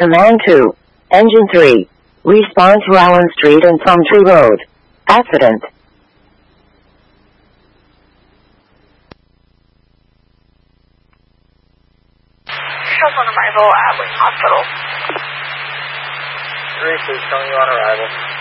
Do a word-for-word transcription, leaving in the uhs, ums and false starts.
Command two. Engine three. Respond to Allen Street and Plumtree Road. Accident. On arrival at Wing Hospital. three, please tell me you on arrival.